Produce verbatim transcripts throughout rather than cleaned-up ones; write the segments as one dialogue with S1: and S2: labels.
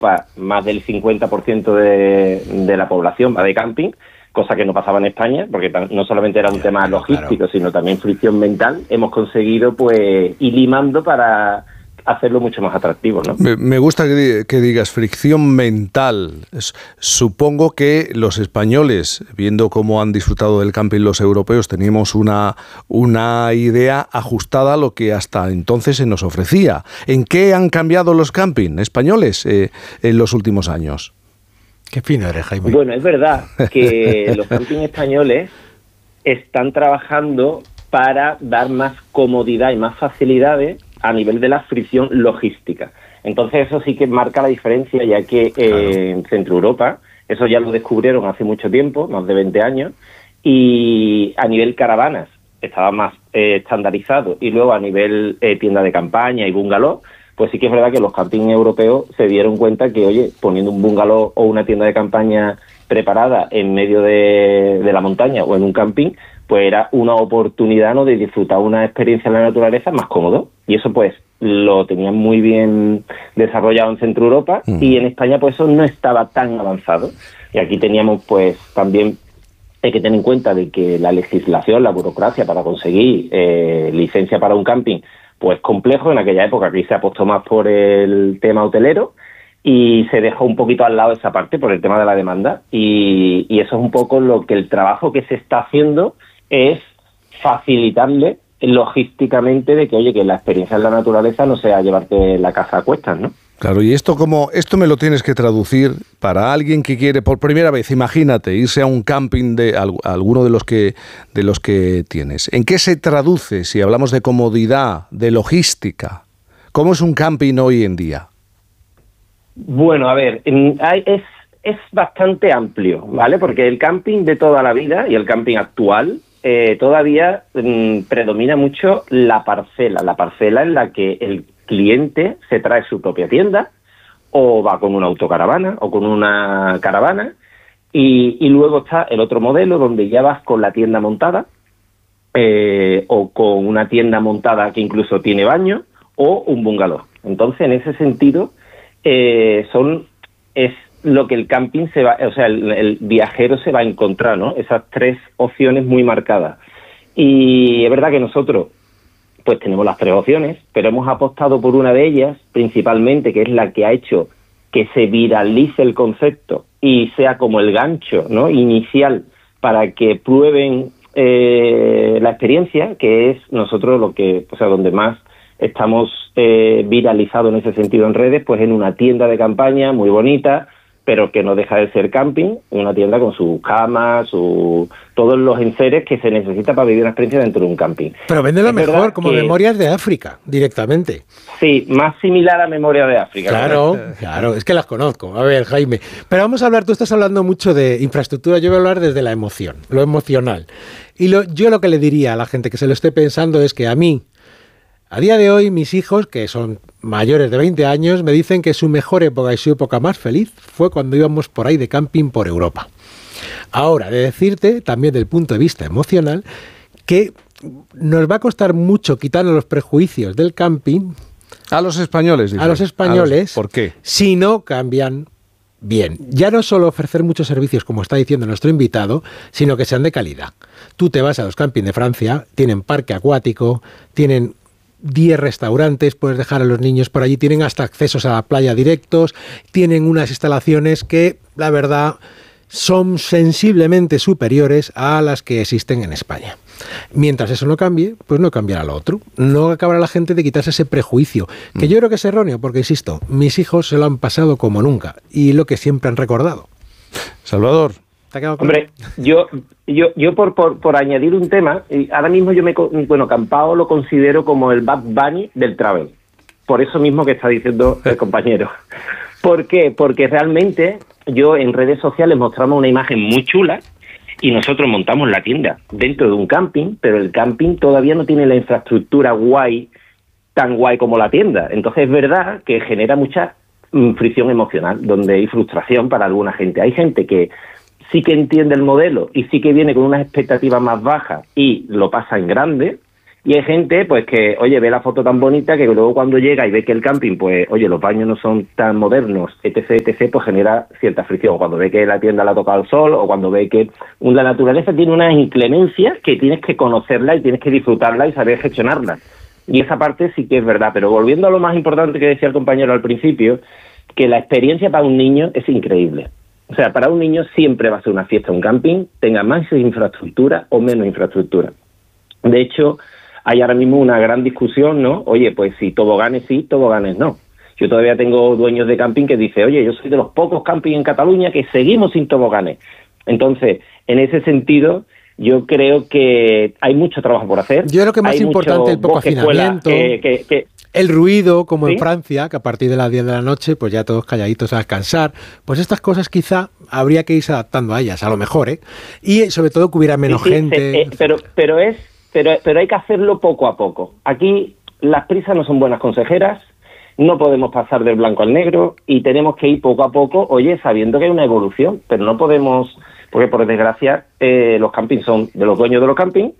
S1: más del cincuenta por ciento de, de la población va de camping, cosa que no pasaba en España, porque no solamente era un
S2: claro,
S1: tema logístico,
S2: claro.
S1: sino también fricción mental. Hemos conseguido, pues, ir limando para hacerlo mucho más atractivo, ¿no?
S3: Me, me gusta que, que digas fricción mental. Es, supongo que los españoles, viendo cómo han disfrutado del camping los europeos, teníamos una, una idea ajustada a lo que hasta entonces se nos ofrecía. ¿En qué han cambiado los camping españoles eh, en los últimos años?
S2: Qué fino eres, Jaime.
S1: Bueno, es verdad que los camping españoles están trabajando para dar más comodidad y más facilidades a nivel de la fricción logística. Entonces eso sí que marca la diferencia, ya que eh, claro. en Centro Europa, eso ya lo descubrieron hace mucho tiempo, más de veinte años, y a nivel caravanas estaba más eh, estandarizado, y luego a nivel eh, tienda de campaña y bungalow, pues sí que es verdad que los camping europeos se dieron cuenta que, oye, poniendo un bungalow o una tienda de campaña preparada en medio de, de la montaña o en un camping, pues era una oportunidad, ¿no?, de disfrutar una experiencia en la naturaleza más cómodo. Y eso, pues, lo tenían muy bien desarrollado en Centro Europa, mm. y en España, pues, eso no estaba tan avanzado. Y aquí teníamos, pues, también hay que tener en cuenta de que la legislación, la burocracia para conseguir eh, licencia para un camping, pues, complejo. En aquella época aquí se apostó más por el tema hotelero y se dejó un poquito al lado esa parte por el tema de la demanda. Y, y eso es un poco lo que el trabajo que se está haciendo es facilitarle logísticamente de que, oye, que la experiencia en la naturaleza no sea llevarte la casa a cuestas, ¿no?
S3: Claro, y esto como esto me lo tienes que traducir para alguien que quiere por primera vez, imagínate, irse a un camping de a alguno de los que de los que tienes. ¿En qué se traduce si hablamos de comodidad, de logística? ¿Cómo es un camping hoy en día?
S1: Bueno, a ver, es es bastante amplio, ¿vale? Porque el camping de toda la vida y el camping actual eh, todavía mmm, predomina mucho la parcela, la parcela en la que el cliente se trae su propia tienda o va con una autocaravana o con una caravana, y, y luego está el otro modelo donde ya vas con la tienda montada eh, o con una tienda montada que incluso tiene baño o un bungalow. Entonces, en ese sentido, eh, son es lo que el camping se va, o sea, el, el viajero se va a encontrar, ¿no? Esas tres opciones muy marcadas. Y es verdad que nosotros pues tenemos las tres opciones, pero hemos apostado por una de ellas, principalmente, que es la que ha hecho que se viralice el concepto y sea como el gancho, ¿no?, inicial para que prueben eh, la experiencia, que es nosotros lo que, o sea, donde más estamos eh, viralizados en ese sentido en redes, pues en una tienda de campaña muy bonita, pero que no deja de ser camping, una tienda con sus camas, su, todos los enseres que se necesita para vivir una experiencia dentro de un camping.
S2: Pero véndelo mejor, como que, Memorias de África, directamente.
S1: Sí, más similar a Memorias de África.
S2: Claro, ¿verdad? Claro, es que las conozco. A ver, Jaime, pero vamos a hablar, tú estás hablando mucho de infraestructura, yo voy a hablar desde la emoción, lo emocional. Y lo, yo lo que le diría a la gente que se lo esté pensando es que a mí, a día de hoy, mis hijos, que son mayores de veinte años, me dicen que su mejor época y su época más feliz fue cuando íbamos por ahí de camping por Europa. Ahora, de decirte, también desde el punto de vista emocional, que nos va a costar mucho quitarnos los prejuicios del camping.
S3: A los españoles, dicen.
S2: A los españoles.
S3: A los, ¿por qué?
S2: Si no cambian bien. Ya no solo ofrecer muchos servicios, como está diciendo nuestro invitado, sino que sean de calidad. Tú te vas a los campings de Francia, tienen parque acuático, tienen diez restaurantes, puedes dejar a los niños por allí, tienen hasta accesos a la playa directos, tienen unas instalaciones que, la verdad, son sensiblemente superiores a las que existen en España. Mientras eso no cambie, pues no cambiará lo otro. No acabará la gente de quitarse ese prejuicio, que yo creo que es erróneo, porque, insisto, mis hijos se lo han pasado como nunca, y lo que siempre han recordado.
S3: Salvador.
S1: Hombre, yo yo yo por, por por añadir un tema, ahora mismo yo me bueno, Campao lo considero como el Bad Bunny del travel, por eso mismo que está diciendo el compañero. ¿Por qué? Porque realmente yo en redes sociales mostramos una imagen muy chula y nosotros montamos la tienda dentro de un camping, pero el camping todavía no tiene la infraestructura guay, tan guay como la tienda. Entonces es verdad que genera mucha mm, fricción emocional, donde hay frustración para alguna gente. Hay gente que sí que entiende el modelo y sí que viene con unas expectativas más bajas y lo pasa en grande, Y hay gente, pues, que, oye, ve la foto tan bonita que luego cuando llega y ve que el camping, pues, oye, los baños no son tan modernos, etc, etc, pues genera cierta fricción. Cuando ve que la tienda la ha tocado el sol, o cuando ve que la naturaleza tiene unas inclemencias que tienes que conocerla y tienes que disfrutarla y saber gestionarla. Y esa parte sí que es verdad. Pero volviendo a lo más importante que decía el compañero al principio, que la experiencia para un niño es increíble. O sea, para un niño siempre va a ser una fiesta, un camping, tenga más infraestructura o menos infraestructura. De hecho, hay ahora mismo una gran discusión, ¿no? Oye, pues si toboganes sí, toboganes no. Yo todavía tengo dueños de camping que dicen, oye, yo soy de los pocos campings en Cataluña que seguimos sin toboganes. Entonces, en ese sentido, yo creo que hay mucho trabajo por hacer.
S2: Yo creo que más
S1: hay
S2: importante el poco hacinamiento,
S1: que, que, que,
S2: el ruido, como
S1: ¿sí?
S2: en Francia, que a partir de las diez de la noche, pues ya todos calladitos a descansar. Pues estas cosas quizá habría que irse adaptando a ellas, a lo mejor, ¿eh? Y sobre todo que hubiera menos
S1: sí, sí,
S2: gente.
S1: Se, eh, pero, pero es... Pero, pero hay que hacerlo poco a poco. Aquí las prisas no son buenas consejeras, no podemos pasar del blanco al negro y tenemos que ir poco a poco, oye, sabiendo que hay una evolución, pero no podemos, porque por desgracia eh, los campings son de los dueños de los campings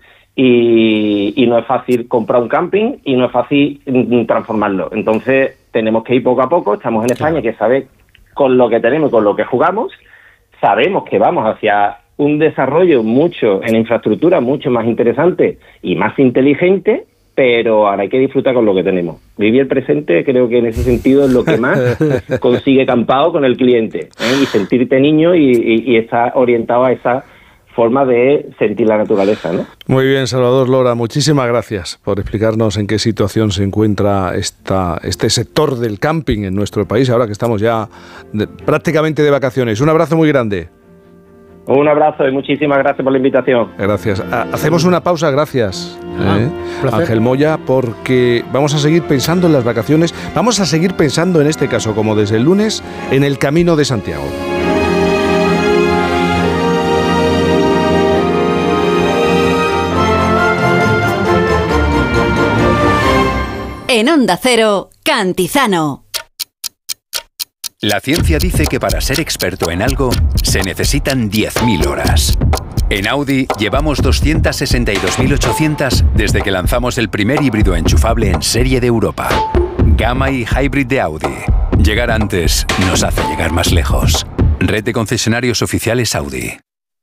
S1: y, y no es fácil comprar un camping y no es fácil mm, transformarlo. Entonces tenemos que ir poco a poco, estamos en España, que sabe con lo que tenemos, con lo que jugamos, sabemos que vamos hacia un desarrollo mucho en infraestructura, mucho más interesante y más inteligente, pero ahora hay que disfrutar con lo que tenemos. Vivir el presente creo que en ese sentido es lo que más consigue Campao con el cliente, ¿eh? Y sentirte niño y, y, y estar orientado a esa forma de sentir la naturaleza, ¿no?
S3: Muy bien, Salvador Lora, muchísimas gracias por explicarnos en qué situación se encuentra esta, este sector del camping en nuestro país, ahora que estamos ya de, prácticamente de vacaciones. Un abrazo muy grande.
S1: Un abrazo y muchísimas gracias por la invitación.
S3: Gracias. Hacemos una pausa, gracias,
S2: ah,
S3: ¿eh? Ángel Moya, porque vamos a seguir pensando en las vacaciones, vamos a seguir pensando en este caso, como desde el lunes, en el Camino de Santiago.
S4: En Onda Cero, Cantizano.
S5: La ciencia dice que para ser experto en algo se necesitan diez mil horas. En Audi llevamos doscientas sesenta y dos mil ochocientas desde que lanzamos el primer híbrido enchufable en serie de Europa. Gamma y Hybrid de Audi. Llegar antes nos hace llegar más lejos. Red de concesionarios oficiales Audi.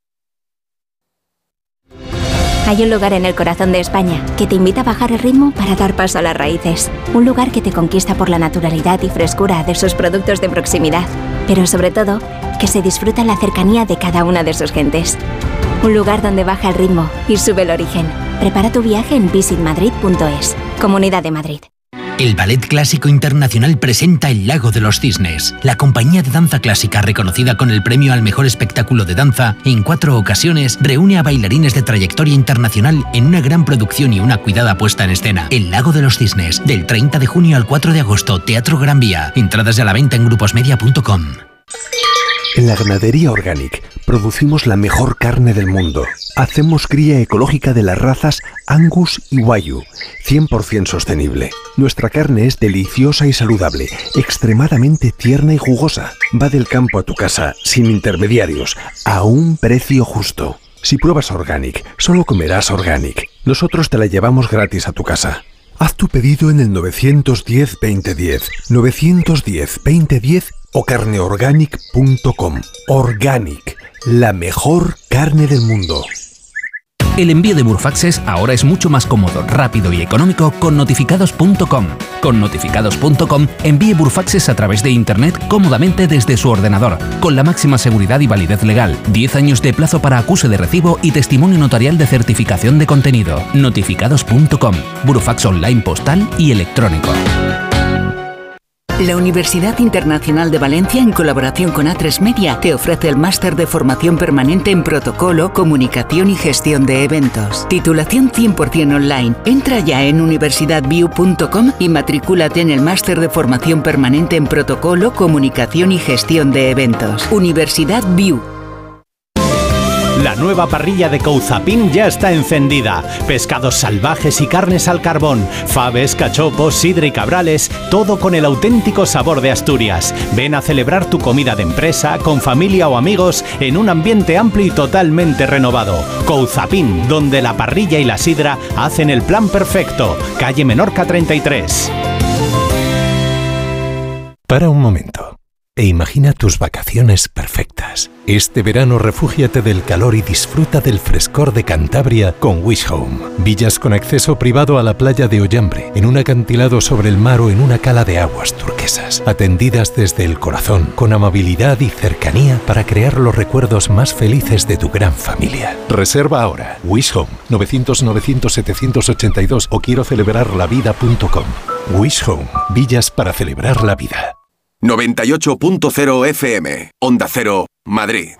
S6: Hay un lugar en el corazón de España que te invita a bajar el ritmo para dar paso a las raíces. Un lugar que te conquista por la naturalidad y frescura de sus productos de proximidad. Pero sobre todo, que se disfruta en la cercanía de cada una de sus gentes. Un lugar donde baja el ritmo y sube el origen. Prepara tu viaje en visit madrid punto es. Comunidad de Madrid.
S7: El Ballet Clásico Internacional presenta El Lago de los Cisnes. La compañía de danza clásica reconocida con el premio al mejor espectáculo de danza, en cuatro ocasiones reúne a bailarines de trayectoria internacional en una gran producción y una cuidada puesta en escena. El Lago de los Cisnes, del treinta de junio al cuatro de agosto, Teatro Gran Vía. Entradas a la venta en gruposmedia punto com.
S8: En la ganadería Organic producimos la mejor carne del mundo. Hacemos cría ecológica de las razas Angus y Wagyu, cien por ciento sostenible. Nuestra carne es deliciosa y saludable, extremadamente tierna y jugosa. Va del campo a tu casa, sin intermediarios, a un precio justo. Si pruebas Organic, solo comerás Organic. Nosotros te la llevamos gratis a tu casa. Haz tu pedido en el nueve uno cero, veinte diez, nueve uno cero, veinte diez o carne organic punto com. Organic, la mejor carne del mundo.
S7: El envío de Burfaxes ahora es mucho más cómodo, rápido y económico con notificados punto com. Con notificados punto com envíe Burfaxes a través de Internet cómodamente desde su ordenador, con la máxima seguridad y validez legal, diez años de plazo para acuse de recibo y testimonio notarial de certificación de contenido. notificados punto com, Burfax online postal y electrónico.
S4: La Universidad Internacional de Valencia, en colaboración con A tres Media, te ofrece el máster de formación permanente en protocolo, comunicación y gestión de eventos. Titulación cien por ciento online. Entra ya en universidad view punto com y matricúlate en el máster de formación permanente en protocolo, comunicación y gestión de eventos. Universidad View.
S9: La nueva parrilla de Couzapin ya está encendida. Pescados salvajes y carnes al carbón, faves, cachopos, sidra y cabrales, todo con el auténtico sabor de Asturias. Ven a celebrar tu comida de empresa, con familia o amigos, en un ambiente amplio y totalmente renovado. Couzapin, donde la parrilla y la sidra hacen el plan perfecto. Calle Menorca treinta y tres.
S8: Para un momento e imagina tus vacaciones perfectas. Este verano refúgiate del calor y disfruta del frescor de Cantabria con Wish Home. Villas con acceso privado a la playa de Ollambre, en un acantilado sobre el mar o en una cala de aguas turquesas. Atendidas desde el corazón, con amabilidad y cercanía para crear los recuerdos más felices de tu gran familia. Reserva ahora. Wish Home, novecientos novecientos setecientos ochenta y dos o quiero celebrar la vida punto com. Wish Home, villas para celebrar la vida.
S10: noventa y ocho punto cero F M, Onda Cero, Madrid.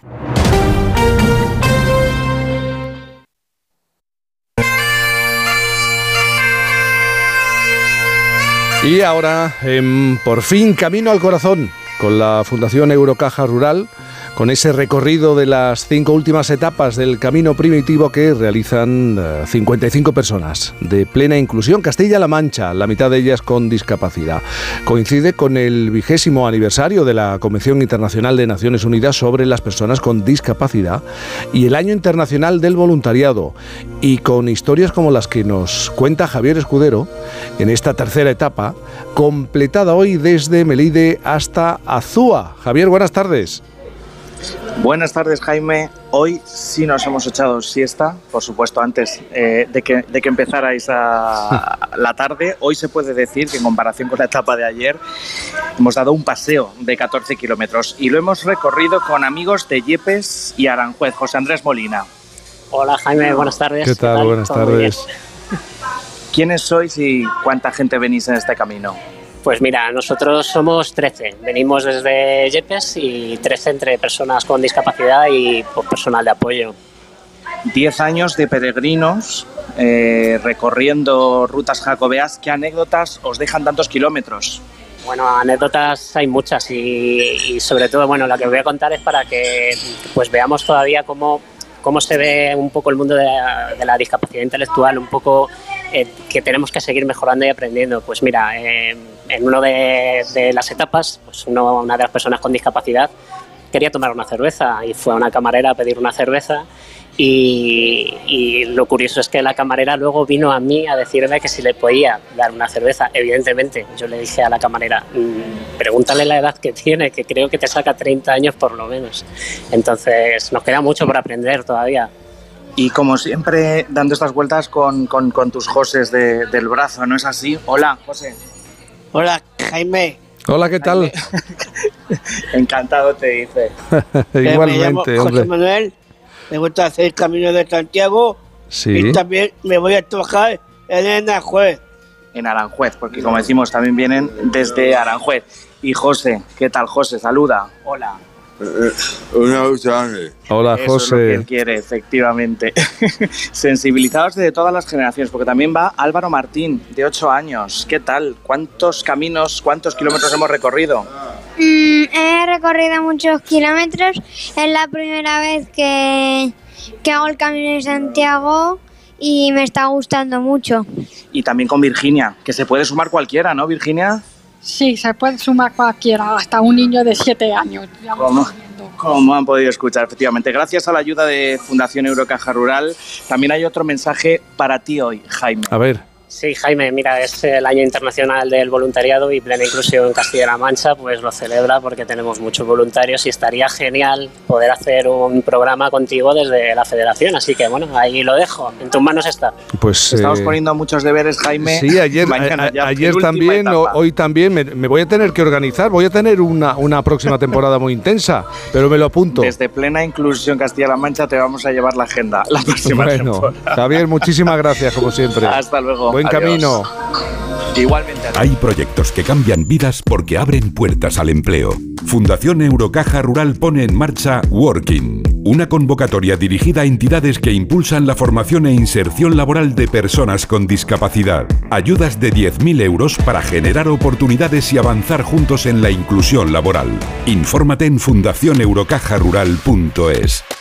S3: Y ahora, eh, por fin, Camino al Corazón, con la Fundación Eurocaja Rural, con ese recorrido de las cinco últimas etapas del camino primitivo que realizan uh, cincuenta y cinco personas de plena inclusión, Castilla-La Mancha, la mitad de ellas con discapacidad. Coincide con el vigésimo aniversario de la Convención Internacional de Naciones Unidas sobre las Personas con Discapacidad y el Año Internacional del Voluntariado, y con historias como las que nos cuenta Javier Escudero en esta tercera etapa, completada hoy desde Melide hasta Azúa. Javier, buenas tardes.
S11: Buenas tardes, Jaime. Hoy sí nos hemos echado siesta, por supuesto, antes eh, de, que, de que empezarais a, la tarde. Hoy se puede decir que en comparación con la etapa de ayer hemos dado un paseo de catorce kilómetros y lo hemos recorrido con amigos de Yepes y Aranjuez. José Andrés Molina.
S12: Hola, Jaime, buenas tardes.
S3: ¿Qué tal? ¿Qué tal? Buenas tardes.
S11: ¿Quiénes sois y cuánta gente venís en este camino?
S12: Pues mira, nosotros somos trece, venimos desde Yepes y trece entre personas con discapacidad y pues, personal de apoyo.
S11: diez años de peregrinos eh, recorriendo rutas jacobeas. ¿Qué anécdotas os dejan tantos kilómetros?
S12: Bueno, anécdotas hay muchas y, y sobre todo, bueno, la que voy a contar es para que pues veamos todavía cómo, cómo se ve un poco el mundo de la, de la discapacidad intelectual, un poco eh, que tenemos que seguir mejorando y aprendiendo. Pues mira, eh, en una de, de las etapas, pues uno, una de las personas con discapacidad quería tomar una cerveza y fue a una camarera a pedir una cerveza y, y lo curioso es que la camarera luego vino a mí a decirme que si le podía dar una cerveza. Evidentemente, yo le dije a la camarera, mmm, pregúntale la edad que tiene, que creo que te saca treinta años por lo menos. Entonces, nos queda mucho por aprender todavía.
S11: Y como siempre, dando estas vueltas con, con, con tus Joses de, del brazo, ¿no es así? Hola, José.
S13: Hola, Jaime.
S3: Hola, ¿qué tal?
S11: Encantado, te dice.
S3: Igualmente,
S13: me llamo José
S3: hombre.
S13: Manuel, me gusta hacer el Camino de Santiago.
S3: Sí.
S13: Y también me voy a trabajar en Aranjuez.
S11: En Aranjuez, porque como decimos, también vienen desde Aranjuez. Y José, ¿qué tal, José? Saluda. Hola.
S3: Hola,
S11: Eso
S3: José.
S11: es lo que él quiere, efectivamente. Sensibilizados de todas las generaciones, porque también va Álvaro Martín, de ocho años. ¿Qué tal? ¿Cuántos caminos, cuántos kilómetros hemos recorrido?
S14: Mm, he recorrido muchos kilómetros. Es la primera vez que, que hago el Camino de Santiago y me está gustando mucho.
S11: Y también con Virginia, que se puede sumar cualquiera, ¿no, Virginia?
S15: Sí, se puede sumar cualquiera, hasta un niño de siete años.
S11: ¿Cómo? Como han podido escuchar, efectivamente. Gracias a la ayuda de Fundación Eurocaja Rural, también hay otro mensaje para ti hoy, Jaime.
S3: A ver.
S12: Sí, Jaime, mira, es el Año Internacional del Voluntariado y Plena Inclusión en Castilla-La Mancha, pues lo celebra porque tenemos muchos voluntarios y estaría genial poder hacer un programa contigo desde la Federación, así que bueno, ahí lo dejo, en tus manos está.
S3: Pues
S11: estamos
S3: eh,
S11: poniendo muchos deberes, Jaime.
S3: Sí, ayer,
S11: Mañana ya,
S3: a, ayer también, o, hoy también, me, me voy a tener que organizar, voy a tener una, una próxima temporada muy intensa, pero me lo apunto.
S11: Desde Plena Inclusión Castilla-La Mancha te vamos a llevar la agenda la próxima
S3: bueno,
S11: temporada.
S3: Javier, muchísimas gracias, como siempre.
S11: Hasta luego.
S3: Buen
S11: Adiós.
S3: camino.
S11: Igualmente.
S16: Hay proyectos que cambian vidas porque abren puertas al empleo. Fundación Eurocaja Rural pone en marcha Working, una convocatoria dirigida a entidades que impulsan la formación e inserción laboral de personas con discapacidad. Ayudas de diez mil euros para generar oportunidades y avanzar juntos en la inclusión laboral. Infórmate en fundación eurocaja rural punto es.